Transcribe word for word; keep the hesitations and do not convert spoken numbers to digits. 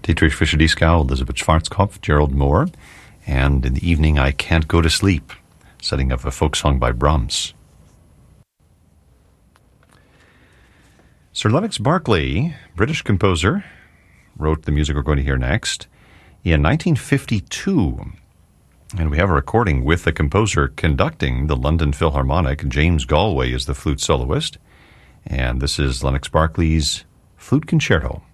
Dietrich Fischer-Dieskau, Elizabeth Schwarzkopf, Gerald Moore, and in the evening, I Can't Go to Sleep, setting up a folk song by Brahms. Sir Lennox Berkeley, British composer, wrote the music we're going to hear next in nineteen fifty-two. And we have a recording with the composer conducting the London Philharmonic. James Galway is the flute soloist. And this is Lennox Berkeley's Flute Concerto.